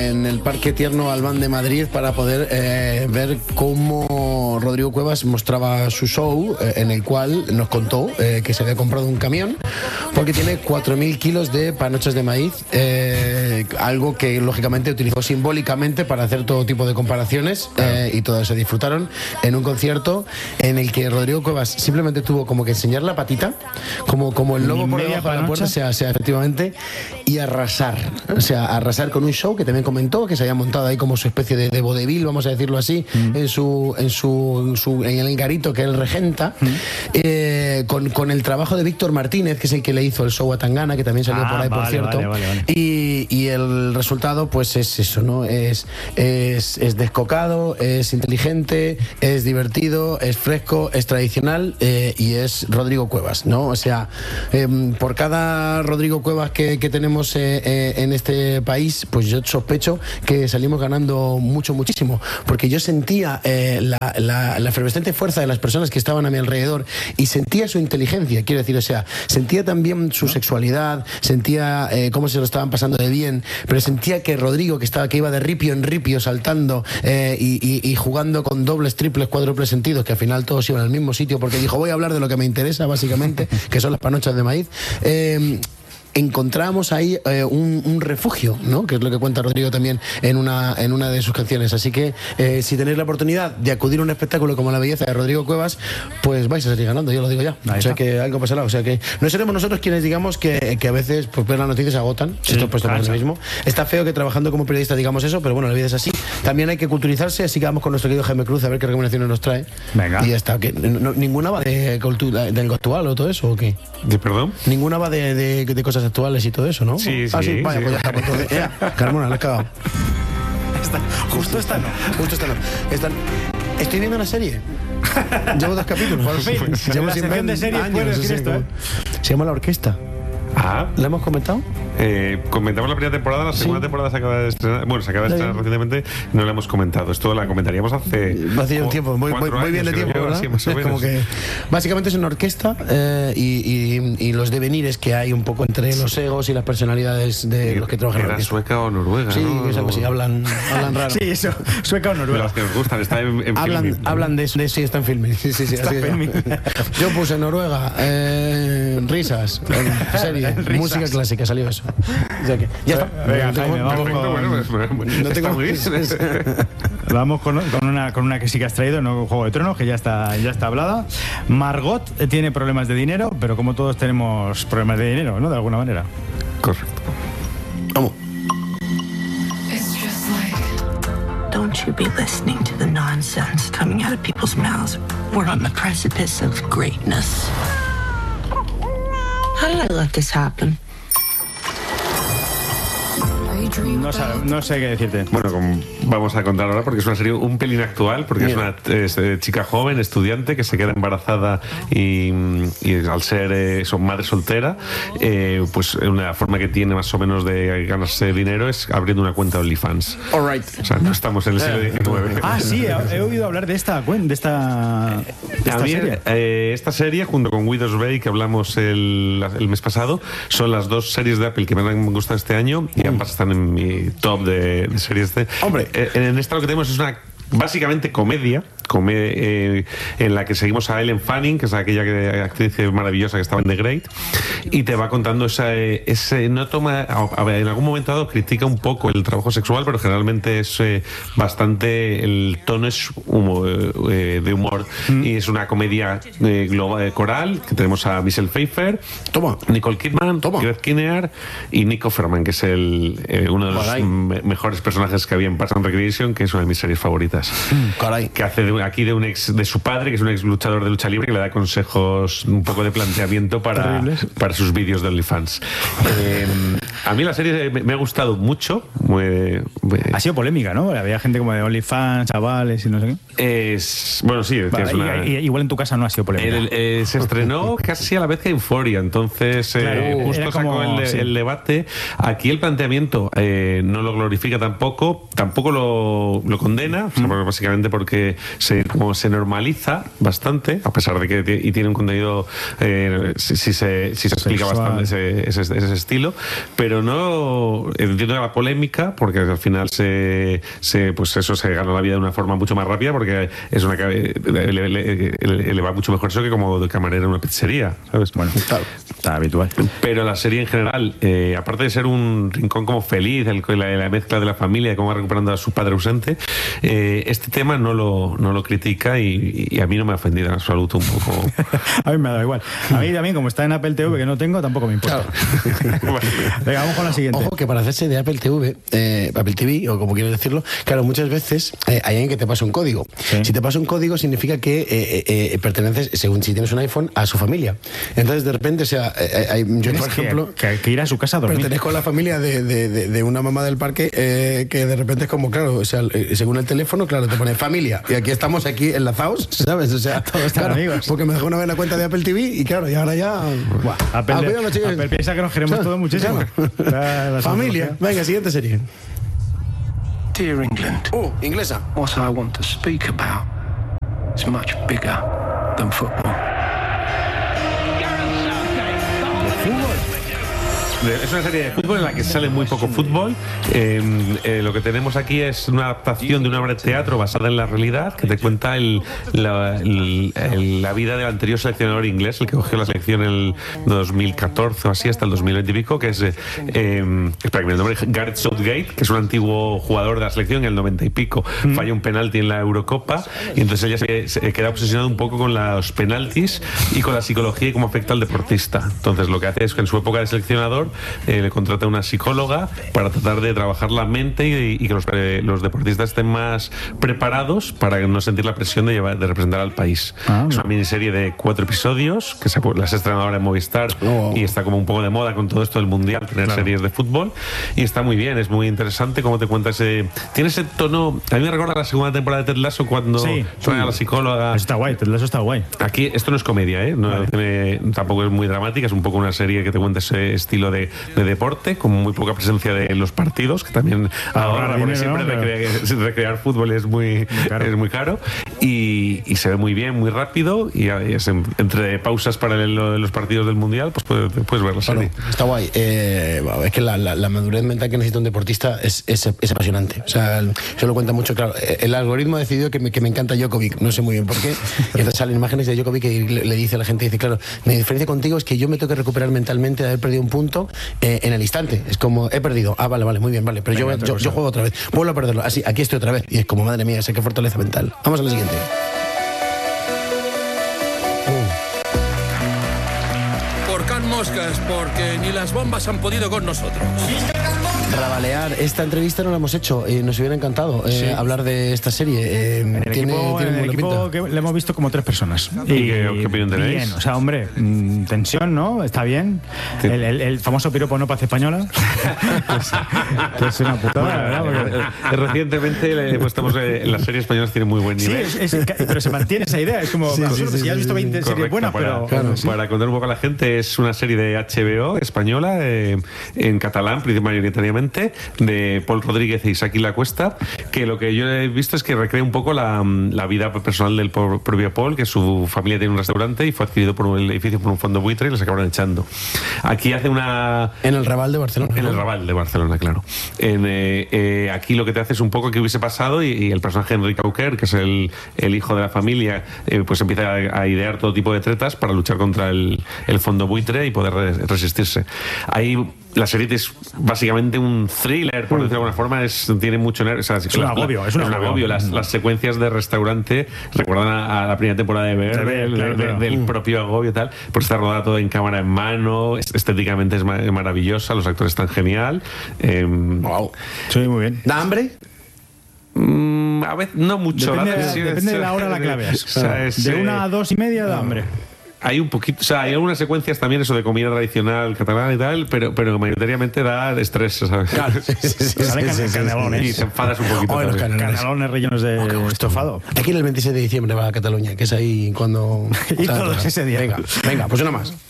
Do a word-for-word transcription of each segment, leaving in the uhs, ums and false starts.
en el Parque Tierno Albán de Madrid para poder eh, ver cómo Rodrigo Cuevas mostraba su show, eh, en el cual nos contó eh, que se había comprado un camión porque tiene cuatro mil kilos de panochas de maíz, eh, algo que lógicamente utilizó simbólicamente para hacer todo tipo de comparaciones, eh, y todos se disfrutaron en un concierto en el que Rodrigo Cuevas simplemente tuvo como que enseñar la patita, como, como el lobo por debajo de la puerta, sea, sea efectivamente, y arrasar, o sea, arrasar con un show que también comentó, que se había montado ahí como su especie de, de vodevil, vamos a decirlo así, mm. en su en su, en su en el garito que él regenta, mm. eh, con, con el trabajo de Víctor Martínez, que es el que le hizo el show a Tangana, que también salió ah, por ahí, vale, por cierto, vale, vale, vale. Y, y el resultado pues es eso, ¿no? Es, es, es descocado, es inteligente, es divertido, es fresco, es tradicional, eh, y es Rodrigo Cuevas, ¿no? O sea, eh, por cada Rodrigo Cuevas que, que tenemos eh, eh, en este país, pues yo sospecho que salimos ganando mucho, muchísimo, porque yo sentía eh, la, la, la efervescente fuerza de las personas que estaban a mi alrededor y sentía su inteligencia, quiero decir, o sea, sentía también su sexualidad, sentía eh, cómo se lo estaban pasando de bien, pero sentía que Rodrigo, que estaba que iba de ripio en ripio saltando eh, y, y, y jugando con dobles, triples, cuádruples sentidos, que al final todos iban al mismo sitio porque dijo, voy a hablar de lo que me interesa básicamente, que son las panochas de maíz. eh, encontramos ahí eh, un, un refugio, ¿no? Que es lo que cuenta Rodrigo también en una, en una de sus canciones. Así que eh, si tenéis la oportunidad de acudir a un espectáculo como La Belleza de Rodrigo Cuevas, pues vais a salir ganando, yo lo digo ya. Ahí o sea está. Que algo pasará, o sea que no seremos nosotros quienes digamos que, que a veces pues, ver las noticias agotan, sí, esto puesto por el mismo. Está feo que trabajando como periodista digamos eso, pero bueno, la vida es así. También hay que culturizarse, así que vamos con nuestro querido Jaime Cruz a ver qué recomendaciones nos trae. Venga. Y ya está. Que, no, ¿ninguna va de cultura, del actual o todo eso o qué? ¿De perdón? Ninguna va de, de, de cosas actuales y todo eso, ¿no? Sí, ah, sí, sí, vaya, sí. pues ya está. Pues, ya, Carmona, la has cagado. Esta, justo esta no. Justo esta no. Esta, estoy viendo una serie. Llevo dos capítulos. Por fin. Llevo la sección de series años, puedes sí, decir sí, esto, ¿eh? Se llama La Orquesta. Ah. ¿La hemos comentado? Eh, comentamos la primera temporada, la segunda sí. temporada se acaba de estrenar, bueno, se acaba de estrenar recientemente, no la hemos comentado. Esto la comentaríamos hace hace un tiempo, muy, muy, muy bien de tiempo, ¿verdad? Así, más o menos. Como que básicamente es una orquesta eh, y, y, y los devenires que hay un poco entre los egos y las personalidades de los que trabajan en la orquesta. Sueca o noruega, sí, ¿no? que es algo así, hablan, hablan raro. Sí, eso, sueca o noruega. Las que nos gustan, está en, en hablan, filming, ¿no? Hablan de eso, de, sí, está en filming. Sí, sí, sí, está así en filming. Yo puse Noruega, eh, risas, eh, serie, risas. Música clásica, salió eso. O sea que, ya está. Venga, Jaime, vamos con... No tengo muy Vamos con, con, una, con una que sí que has traído, no Juego de Tronos, que ya está, ya está hablada. Margot tiene problemas de dinero, pero como todos tenemos problemas de dinero, ¿no? De alguna manera. Correcto. Vamos. Don't you be listening to the nonsense coming out of people's mouths. We're on the precipice of greatness. How did I let this happen? No, sabe, no sé qué decirte. Bueno, como vamos a contar ahora porque es una serie un pelín actual, porque Mira. es una es, eh, chica joven, estudiante, que se queda embarazada y, y al ser eh, son madre soltera, eh, pues una forma que tiene más o menos de ganarse dinero es abriendo una cuenta de OnlyFans. All right. O sea, no estamos en el siglo diecinueve. Ah, sí, he, he oído hablar de esta, de esta, de esta mí, serie. Eh, esta serie, junto con Widow's Bay, que hablamos el, el mes pasado, son las dos series de Apple que me han gustado este año y ambas están en mi top de, de series de... Hombre, eh, en esta lo que tenemos es una básicamente comedia, come, eh, en la que seguimos a Ellen Fanning, que es aquella que, actriz maravillosa que estaba en The Great, y te va contando esa, ese no toma, a ver, en algún momento dado critica un poco el trabajo sexual, pero generalmente es eh, bastante, el tono es humo, eh, de humor, mm. y es una comedia eh, global, eh, coral, que tenemos a Michelle Pfeiffer, Toma. Nicole Kidman, Gareth Kinnear y Nico Ferman, que es el, eh, uno de los me- mejores personajes que había en Parks and Recreation, que es una de mis series favoritas. Caray. Que hace de, aquí de un ex de su padre, que es un ex luchador de lucha libre, que le da consejos, un poco de planteamiento para, para sus vídeos de OnlyFans. Eh, a mí la serie me, me ha gustado mucho. Muy, muy, ha sido polémica, ¿no? Había gente como de OnlyFans, chavales y no sé qué. Es, bueno, sí. Vale, es una, y, y, igual en tu casa no ha sido polémica. El, eh, se estrenó casi a la vez que Euphoria, entonces eh, claro, justo como, sacó el, sí. el debate. Aquí el planteamiento eh, no lo glorifica tampoco, tampoco lo, lo condena, mm. o sea, básicamente porque se se, como se normaliza bastante, a pesar de que t- y tiene un contenido, eh, si, si se, si se explica Sexual. bastante ese, ese, ese estilo, pero no entiendo la polémica, porque al final se, se pues eso se gana la vida de una forma mucho más rápida, porque es una le, le, le, le, le va mucho mejor eso que como de camarera en una pizzería, ¿sabes? Bueno, claro, está habitual. Pero la serie en general, eh, aparte de ser un rincón como feliz, el, la, la mezcla de la familia, cómo va recuperando a su padre ausente, eh, este tema no lo, no lo critica y, y a mí no me ha ofendido en absoluto un poco. A mí me ha dado igual. A mí también, como está en Apple T V, que no tengo, tampoco me importa. Claro. Venga, vamos con la siguiente. Ojo que para hacerse de Apple T V, eh, Apple T V, o como quieras decirlo, claro, muchas veces eh, hay alguien que te pasa un código. Sí. Si te pasa un código significa que eh, eh, perteneces, según si tienes un iPhone, a su familia. Entonces, de repente, o sea, eh, hay, yo, Tienes por que- ejemplo, que, que ir a su casa a dormir. pertenezco a la familia de, de, de, de una mamá del parque eh, que de repente es como, claro, o sea, eh, según el teléfono, claro, te pone familia. Y aquí estamos aquí enlazados, ¿sabes? O sea, Todos están claro, amigos. porque me dejó una vez la cuenta de Apple T V y claro, y ahora ya... Buah, Apple, Ah, cuidado, chicos. Apple piensa que nos queremos Claro, todos muchísimo. claro. La- la Familia. tecnología. Venga, siguiente serie. Dear England, Uh, inglesa. what I want to speak about is much bigger than football. De- Es una serie de fútbol en la que sale muy poco fútbol. Eh, eh, lo que tenemos aquí es una adaptación de una obra de teatro basada en la realidad que te cuenta el, la, el- el- la vida del anterior seleccionador inglés, el que cogió la selección en el dos mil catorce o así, hasta el dos mil veinte y pico, que es, eh, eh, espera que me el nombre, Gareth Southgate, que es un antiguo jugador de la selección en el noventa y pico, falla un penalti en la Eurocopa y entonces ella se, se queda obsesionado un poco con los penaltis y con la psicología y cómo afecta al deportista. Entonces lo que hace es que en su época de seleccionador eh, le contrata a una psicóloga para tratar de trabajar la mente y, y que los, eh, los deportistas estén más preparados para no sentir la presión de, llevar, de representar al país. Ah, es una miniserie de cuatro episodios que se, las estrenado ahora en Movistar Oh. y está como un poco de moda con todo esto del mundial, tener Claro. series de fútbol y está muy bien, es muy interesante cómo te cuenta ese... Tiene ese tono... A mí me recuerda la segunda temporada de Ted Lasso cuando Sí. suena a la psicóloga... Eso está guay, eso está guay. Aquí esto no es comedia, ¿eh? No Vale. tiene- tampoco es muy dramática, es un poco una serie que te cuenta ese estilo de, de deporte, con muy poca presencia de los partidos, que también ahora, porque dinero, siempre ¿no? recrea- recrear fútbol es muy, caro. es muy caro, y, y se ve muy bien, muy rápido, y es en- entre pausas para el- lo de los partidos del Mundial, pues puedes, puedes ver la Bueno, serie. está guay. Eh, es que la, la, la madurez mental que necesita un deportista es, es, es apasionante. O sea, el- se lo cuenta mucho, claro. El algoritmo ha decidido que me, que me encanta Djokovic, no sé muy bien por qué. Y entonces salen imágenes de Djokovic y le, le dice a la gente, dice, claro, mi diferencia contigo es que yo me tengo que recuperar mentalmente de haber perdido un punto eh, en el instante. Es como, he perdido. Ah, vale, vale, muy bien, vale. Pero Venga, yo, otra yo, cosa. yo juego otra vez. Vuelvo a perderlo. Así, aquí estoy otra vez. Y es como, madre mía, sé qué fortaleza mental. Vamos a la siguiente. Por Can Moscas, porque ni las bombas han podido con nosotros. Rabalear, esta entrevista no la hemos hecho. Eh, nos hubiera encantado eh, Sí. hablar de esta serie. Eh, En el tiene equipo, tiene en muy el buena equipo pinta. que le hemos visto como tres personas. ¿Y qué- qué opinión tenéis? Bien, o sea, hombre, mm, tensión, ¿no? Está bien. Sí. El, el- el famoso piropo no paz española. que, es, que es una putada, la verdad. porque- Eh, Recientemente eh, pues, estamos, eh, las series españolas tienen muy buen Sí, nivel. es- es- pero se mantiene esa idea. Es como, Sí, absurdo, sí, si ya has sí, visto sí, veinte Correcto, series buenas, para, pero. claro, para contar un poco a la gente, es una serie de H B O española, eh, en catalán, mayoritariamente, de Paul Rodríguez e Isaki La Cuesta, que lo que yo he visto es que recrea un poco la, la vida personal del po- propio Paul, que su familia tiene un restaurante y fue adquirido por un edificio por un fondo buitre y les acabaron echando. Aquí hace una... En el Raval de Barcelona. En el Raval de Barcelona, claro. En, eh, eh, aquí lo que te hace es un poco que hubiese pasado y, y el personaje de Enrique Auquer, que es el, el hijo de la familia, eh, pues empieza a, a idear todo tipo de tretas para luchar contra el, el fondo buitre y poder re- resistirse. Ahí la serie es básicamente un thriller, por decirlo de alguna forma, es, tiene mucho nervio. O sea, Es un la- agobio, es un agobio. Las, las secuencias de restaurante recuerdan a, a la primera temporada de Bear, De Bear, del- claro, de- claro. del propio agobio y tal, pues está rodada todo en cámara en mano, est- estéticamente es ma- maravillosa, los actores están genial. eh, Wow. Sí, muy bien. ¿Da hambre? mm, a veces no mucho. Depende, la- de, sí, depende de la hora a la que la veas. o sea, es, De eh, una a dos y media da hambre. hay un poquito, o sea, hay algunas secuencias también eso de comida tradicional catalana y tal, pero, pero mayoritariamente da estrés, ¿sabes? Claro, sí, sí, sí, Salen sí, sí, sí, canelones. Y te enfadas un poquito. Ay, los también. canelones. Canalones rellenos de estofado. Hay que ir el veintiséis de diciembre va a Cataluña, que es ahí cuando... Y todos ese día. Venga, venga, pues una más.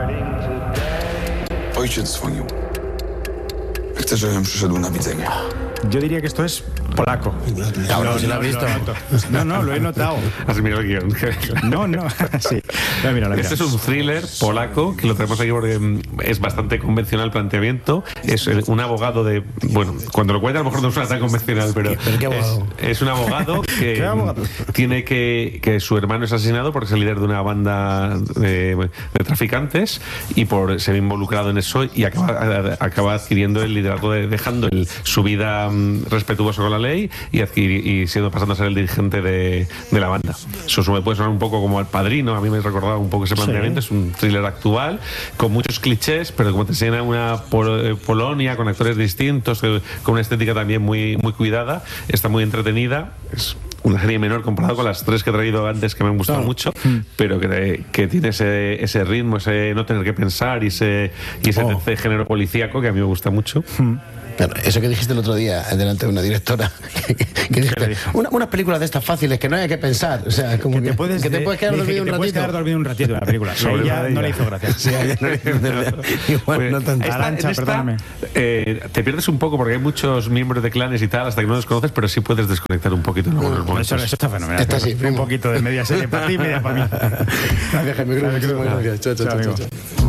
Ojciec dzwonił. Chce, żebym przyszedł na widzenie. Yo diría que esto es polaco. Cabrón, si lo has visto. No, no, lo he notado. Has mirado el guión. No, no, sí. La mira, la mira. Este es un thriller polaco que lo tenemos aquí porque es bastante convencional el planteamiento. Es un abogado de. Bueno, cuando lo cuenta a lo mejor no suena tan convencional, pero. ¿Pero qué abogado? Es, es un abogado que ¿Qué abogado? tiene que. que su hermano es asesinado porque es el líder de una banda de, de traficantes y por ser involucrado en eso y acaba, acaba adquiriendo el liderato, de, dejando el, su vida um, respetuosa con la ley y, adquirir, y siendo pasando a ser el dirigente de, de la banda. Eso me puede sonar un poco como El Padrino, a mí me recordaba un poco ese planteamiento. Sí. Es un thriller actual con muchos clichés, pero como te enseña una Pol- Polonia con actores distintos, con una estética también muy, muy cuidada, está muy entretenida. Es una serie menor comparado con las tres que he traído antes que me han gustado claro. mucho, mm. pero que, que tiene ese, ese ritmo, ese no tener que pensar y ese, y ese oh. género policíaco que a mí me gusta mucho. Mm. Claro, eso que dijiste el otro día delante de una directora, que, que dijiste, una, unas películas de estas fáciles que no hay que pensar, o sea, como que te que, puedes, que te puedes quedar dormido un ratito. Te puedes quedar dormido un ratito en la película. Sí, ya no le hizo gracia. Sí, no le hizo gracia. Igual pues, no tanto. Arancha, esta, perdóname. Eh, te pierdes un poco porque hay muchos miembros de clanes y tal hasta que no los conoces, pero sí puedes desconectar un poquito en algunos no, momentos. Eso, eso está fenomenal. Está así, un poquito de media serie para ti y media para mí. Gracias, Jaime. Gracias. Chao, chao, chao.